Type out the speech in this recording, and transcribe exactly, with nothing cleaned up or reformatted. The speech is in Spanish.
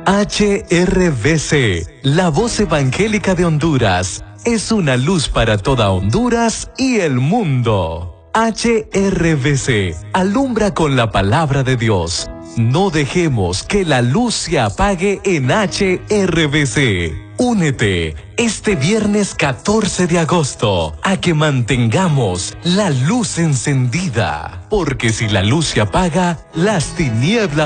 H R V C, la voz evangélica de Honduras, es una luz para toda Honduras y el mundo. H R V C, alumbra con la palabra de Dios. No dejemos que la luz se apague en H R V C. Únete este viernes catorce de agosto a que mantengamos la luz encendida, porque si la luz se apaga, las tinieblas